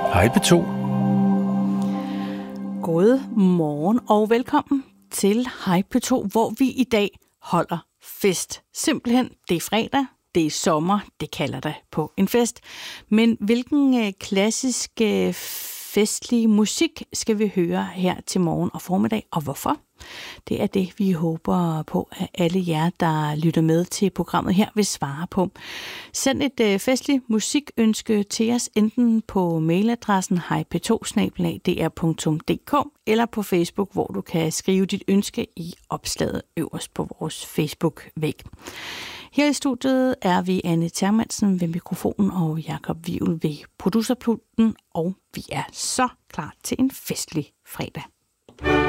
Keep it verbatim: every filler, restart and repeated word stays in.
Hej P to. God morgen og velkommen til Hej P to, hvor vi i dag holder fest. Simpelthen, det er fredag, det er sommer, det kalder det på en fest. Men hvilken øh, klassisk øh, festlig musik skal vi høre her til morgen og formiddag, og hvorfor? Det er det, vi håber på, at alle jer, der lytter med til programmet her, vil svare på. Send et øh, festligt musikønske til os, enten på mailadressen hej p to snabel-a d r punktum d k eller på Facebook, hvor du kan skrive dit ønske i opslaget øverst på vores Facebook-væg. Her i studiet er vi Anne Termansen ved mikrofonen og Jakob Wivel ved producerpulten, og vi er så klar til en festlig fredag.